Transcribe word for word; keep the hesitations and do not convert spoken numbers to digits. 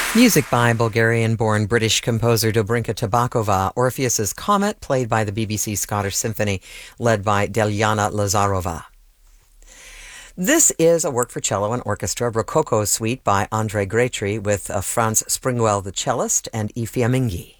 Music by Bulgarian-born British composer Dobrinka Tabakova, Orpheus's Comet, played by the B B C Scottish Symphony, led by Delyana Lazarova. This is a work for cello and orchestra, Rococo Suite by Andrei Gretry, with uh, Franz Springwell, the cellist, and Efi Amingi.